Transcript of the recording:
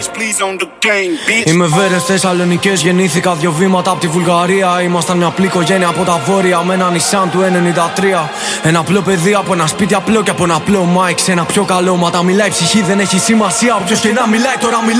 Είμαι Βέρες Θεσσαλονικές, γεννήθηκα 2 βήματα από τη Βουλγαρία. Ήμασταν μια απλή οικογένεια από τα βόρεια με ένα Nissan του 93. Ένα απλό παιδί από ένα σπίτι απλό και από ένα απλό mic σε ένα πιο καλό. Μα τα μιλάει η ψυχή, δεν έχει σημασία. Όποιος και να μιλάει τώρα μιλάει.